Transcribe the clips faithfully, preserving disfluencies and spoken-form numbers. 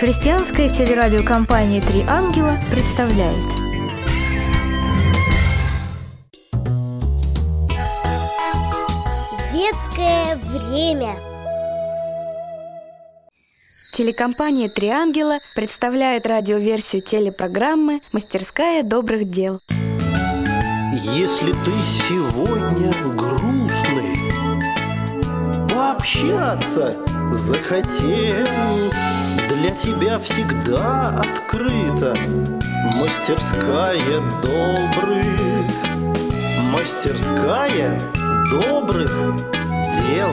Христианская телерадиокомпания «Три ангела» представляет. Детское время. Телекомпания «Три ангела» представляет радиоверсию телепрограммы «Мастерская добрых дел». Если ты сегодня грустный, пообщаться захотел, для тебя всегда открыта мастерская добрых, мастерская добрых дел.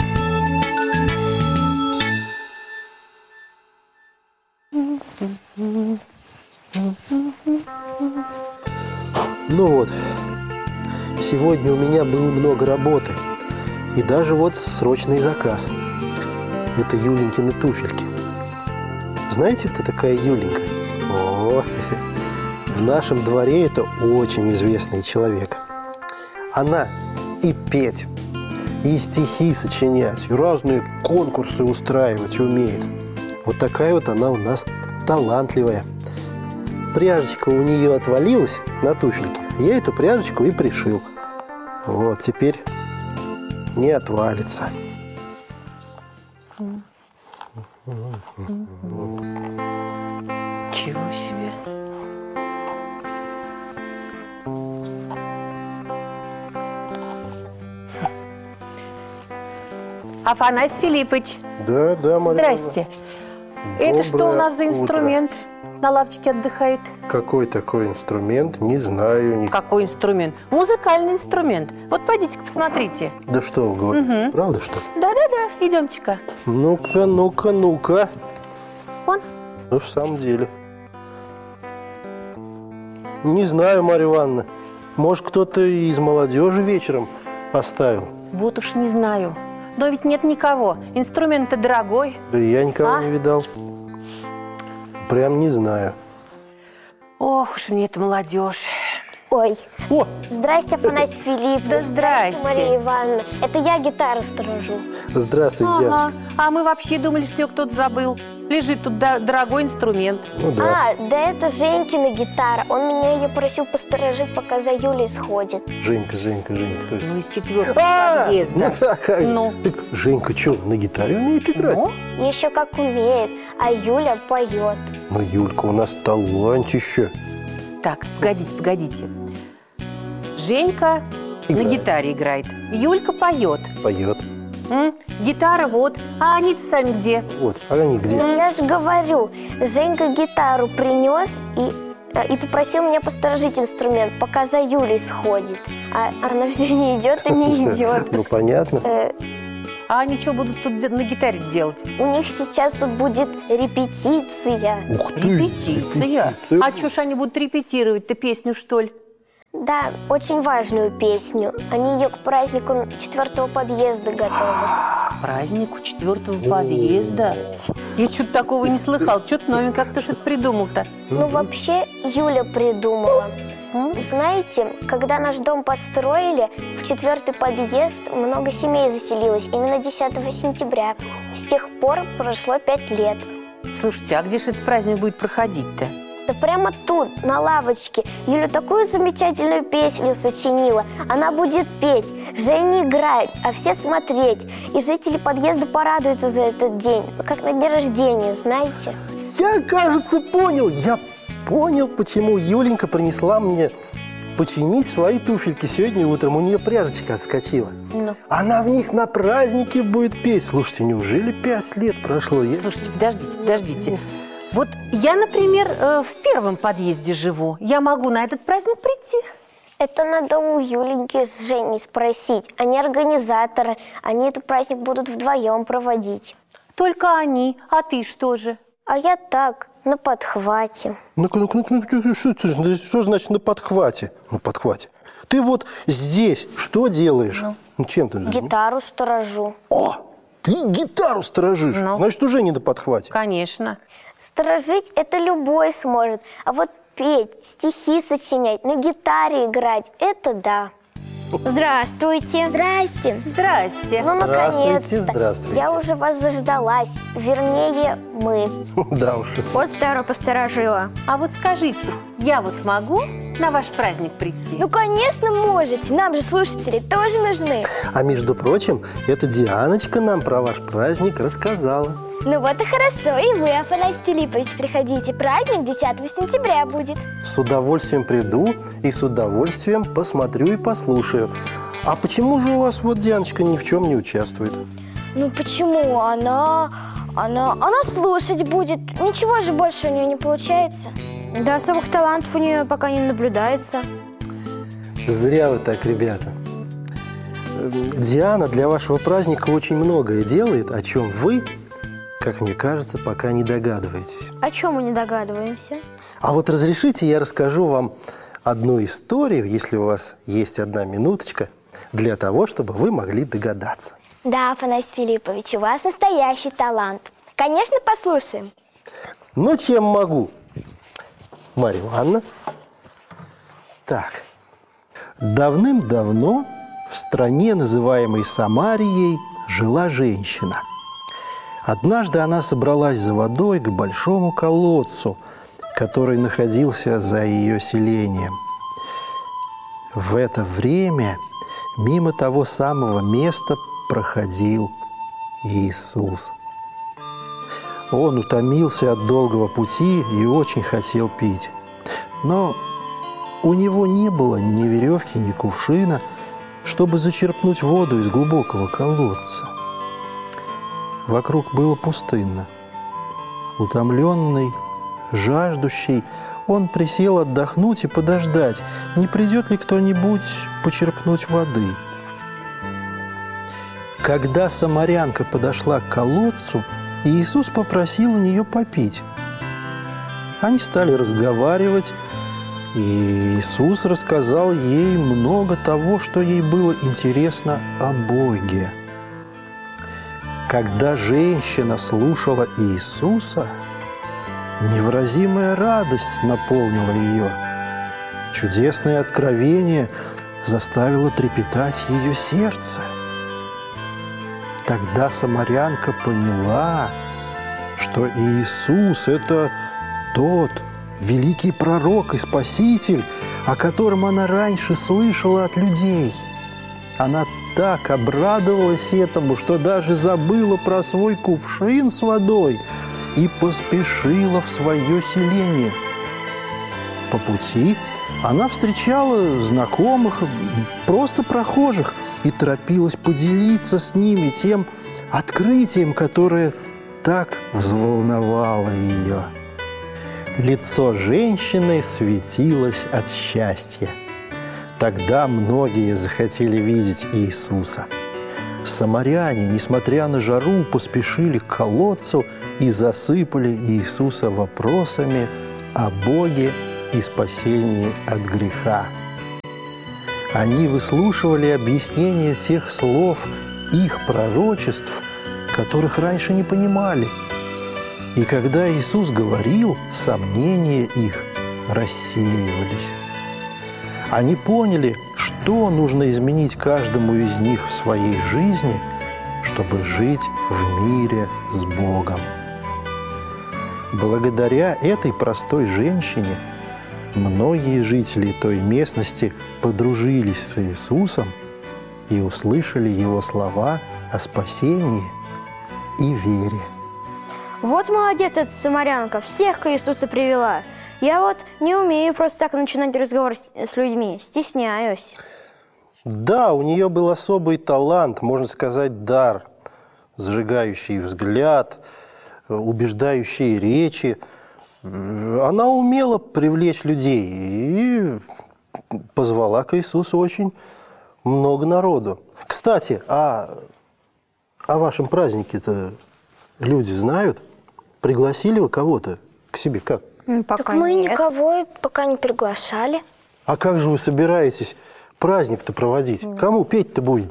Ну вот, сегодня у меня было много работы. И даже вот срочный заказ. Это Юленькины туфельки. Знаете, кто такая Юленька? О, в нашем дворе это очень известный человек. Она и петь, и стихи сочинять, и разные конкурсы устраивать умеет. Вот такая вот она у нас талантливая. Пряжечка у нее отвалилась на туфельке. Я эту пряжечку и пришил. Вот, теперь не отвалится. Чего себе? Афанасий Филиппович. Да, да, Марья. Здрасте. Это что у нас за инструмент? На лавочке отдыхает. Какой такой инструмент? Не знаю. Не... Какой инструмент? Музыкальный инструмент. Вот пойдите-ка посмотрите. Да что вы говорите? Угу. Правда, что ли? Да-да-да, идемте-ка. Ну-ка, ну-ка, ну-ка. Вон. Ну, в самом деле. Не знаю, Марья Ивановна. Может, кто-то из молодежи вечером оставил? Вот уж не знаю. Но ведь нет никого. Инструмент-то дорогой. Да я никого а? не видал. Прям не знаю. Ох уж мне эта молодежь. Ой, О! Здрасте, Афанасий Филиппович. Да здрасте. Мария Ивановна. Это я гитару сторожу. Здравствуйте, ага. дядюшка. А мы вообще думали, что ее кто-то забыл. Лежит тут дорогой инструмент. Ну да. А, да это Женькина гитара. Он меня ее просил посторожить, пока за Юлей сходит. Женька, Женька, Женька. Кто это? Ну, из четвертого А, подъезда. Ну, да, как? Ну. Так Женька что, на гитаре умеет играть? Ну? Еще как умеет, а Юля поет. Ну, Юлька у нас талантище. Так, погодите, погодите. Женька Играет. на гитаре играет. Юлька поет. Поет. М? Гитара вот. А они-то сами где? Вот, а они где? Ну, я же говорю, Женька гитару принес и, и попросил меня посторожить инструмент, пока за Юлей сходит. А она все не идет и не идет. Ну, понятно. Э, А они что будут тут на гитаре делать? У них сейчас тут будет репетиция. Ух ты! Репетиция? А что ж они будут репетировать-то песню, что ли? Да, очень важную песню. Они ее к празднику четвертого подъезда готовят. К празднику четвертого подъезда? Я что-то такого не слыхал. Что-то новенькое, как ты что-то придумал-то. Ну, вообще, Юля придумала. Знаете, когда наш дом построили, в четвертый подъезд много семей заселилось именно десятого сентября. С тех пор прошло пять лет. Слушайте, а где же этот праздник будет проходить-то? Да прямо тут, на лавочке. Юля такую замечательную песню сочинила. Она будет петь, Женя играет, а все смотреть. И жители подъезда порадуются за этот день, как на день рождения, знаете. Я, кажется, понял. Я понял, почему Юленька принесла мне починить свои туфельки сегодня утром. У нее пряжечка отскочила. Ну. Она в них на празднике будет петь. Слушайте, неужели пять лет прошло? Я... Слушайте, подождите, подождите. Вот я, например, в первом подъезде живу. Я могу на этот праздник прийти? Это надо у Юленьки с Женей спросить. Они организаторы. Они этот праздник будут вдвоем проводить. Только они. А ты что же? А я так, на подхвате. Ну-ка, ну-ка, ну-ка, что, что, что значит на подхвате? На подхвате. Ты вот здесь что делаешь? Ну, ну чем ты? Гитару сторожу. О, ты гитару сторожишь? Ну. Значит, уже не на подхвате. Конечно. Сторожить это любой сможет. А вот петь, стихи сочинять, на гитаре играть – это да. Здравствуйте. Здрасте. Здрасте. Ну, Здравствуйте, наконец-то. здравствуйте. Я уже вас заждалась. Вернее, мы. Да уж. Вот второй посторожила. А вот скажите, я вот могу на ваш праздник прийти? Ну, конечно, можете. Нам же слушатели тоже нужны. А между прочим, эта Дианочка нам про ваш праздник рассказала. Ну вот и хорошо. И вы, Афанасий Филиппович, приходите. Праздник десятого сентября будет. С удовольствием приду и с удовольствием посмотрю и послушаю. А почему же у вас вот Дианочка ни в чем не участвует? Ну почему? Она... Она... Она слушать будет. Ничего же больше у нее не получается. Да особых талантов у нее пока не наблюдается. Зря вы так, ребята. Диана для вашего праздника очень многое делает, о чем вы, как мне кажется, пока не догадываетесь. О чем мы не догадываемся? А вот разрешите, я расскажу вам одну историю, если у вас есть одна минуточка, для того, чтобы вы могли догадаться. Да, Афанасий Филиппович, у вас настоящий талант. Конечно, послушаем. Ну, чем могу? Марья Ивановна. Так. Давным-давно в стране, называемой Самарией, жила женщина. Однажды она собралась за водой к большому колодцу, который находился за ее селением. В это время мимо того самого места проходил Иисус. Он утомился от долгого пути и очень хотел пить. Но у него не было ни веревки, ни кувшина, чтобы зачерпнуть воду из глубокого колодца. Вокруг было пустынно. Утомленный, жаждущий, он присел отдохнуть и подождать, не придет ли кто-нибудь почерпнуть воды. Когда самарянка подошла к колодцу, Иисус попросил у нее попить. Они стали разговаривать, и Иисус рассказал ей много того, что ей было интересно о Боге. Когда женщина слушала Иисуса, невыразимая радость наполнила ее. Чудесное откровение заставило трепетать ее сердце. Тогда самарянка поняла, что Иисус – это тот великий пророк и спаситель, о котором она раньше слышала от людей. Она так обрадовалась этому, что даже забыла про свой кувшин с водой и поспешила в свое селение. По пути она встречала знакомых, просто прохожих, и торопилась поделиться с ними тем открытием, которое так взволновало ее. Лицо женщины светилось от счастья. Тогда многие захотели видеть Иисуса. Самаряне, несмотря на жару, поспешили к колодцу и засыпали Иисуса вопросами о Боге и спасении от греха. Они выслушивали объяснения тех слов, их пророчеств, которых раньше не понимали. И когда Иисус говорил, сомнения их рассеивались. Они поняли, что нужно изменить каждому из них в своей жизни, чтобы жить в мире с Богом. Благодаря этой простой женщине многие жители той местности подружились с Иисусом и услышали Его слова о спасении и вере. Вот молодец эта самарянка, всех к Иисусу привела. Я вот не умею просто так начинать разговор с, с людьми, стесняюсь. Да, у нее был особый талант, можно сказать, дар, зажигающий взгляд, убеждающие речи. Она умела привлечь людей и позвала к Иисусу очень много народу. Кстати, а о вашем празднике-то люди знают? Пригласили вы кого-то к себе? Как? Пока так мы нет. никого пока не приглашали. А как же вы собираетесь праздник-то проводить? Кому петь-то будете?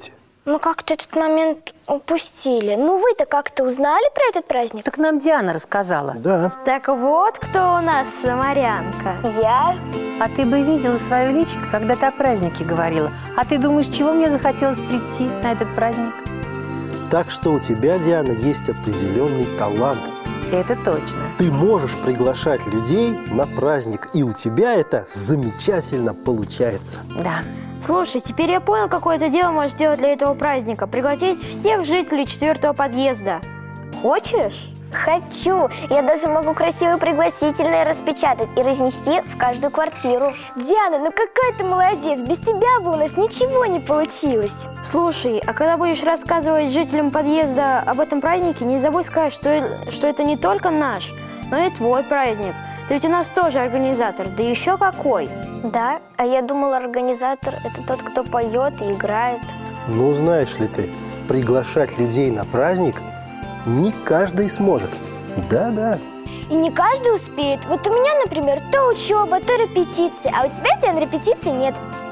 Мы как-то этот момент упустили. Ну, вы-то как-то узнали про этот праздник? Так нам Диана рассказала. Да. Так вот, кто у нас самарянка. Я? А ты бы видела свою личико, когда ты о празднике говорила. А ты думаешь, чего мне захотелось прийти на этот праздник? Так что у тебя, Диана, есть определенный талант. Это точно. Ты можешь приглашать людей на праздник, и у тебя это замечательно получается. Да. Слушай, теперь я понял, какое ты дело можешь сделать для этого праздника. Пригласить всех жителей четвертого подъезда. Хочешь? Хочу. Я даже могу красивые пригласительные распечатать и разнести в каждую квартиру. Диана, ну какая ты молодец. Без тебя бы у нас ничего не получилось. Слушай, а когда будешь рассказывать жителям подъезда об этом празднике, не забудь сказать, что, что это не только наш, но и твой праздник. Ты ведь у нас тоже организатор, да еще какой. Да, а я думала, организатор – это тот, кто поет и играет. Ну, знаешь ли ты, приглашать людей на праздник не каждый сможет. Да-да. И не каждый успеет. Вот у меня, например, то учеба, то репетиции, а у тебя, Диана, репетиций нет.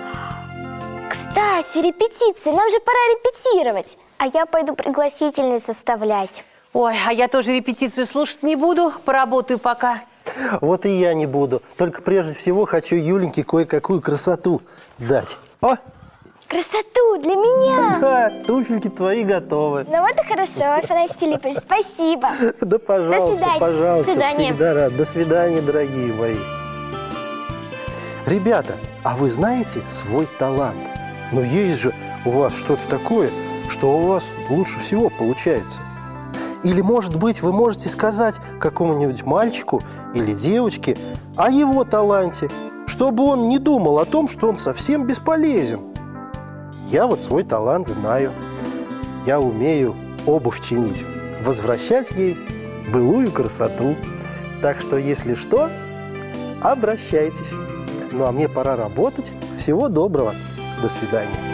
Кстати, репетиции, нам же пора репетировать. А я пойду пригласительные составлять. Ой, а я тоже репетицию слушать не буду, поработаю пока. Вот и я не буду. Только прежде всего хочу Юленьке кое-какую красоту дать. О! Красоту для меня! Да, туфельки твои готовы. Ну вот и хорошо, Афанасий Филиппович, спасибо. Да, пожалуйста, До свидания. пожалуйста. До свидания. Всегда рад. До свидания, дорогие мои. Ребята, а вы знаете свой талант? Но есть же у вас что-то такое, что у вас лучше всего получается. Или, может быть, вы можете сказать какому-нибудь мальчику или девочке о его таланте, чтобы он не думал о том, что он совсем бесполезен. Я вот свой талант знаю. Я умею обувь чинить, возвращать ей былую красоту. Так что, если что, обращайтесь. Ну, а мне пора работать. Всего доброго. До свидания.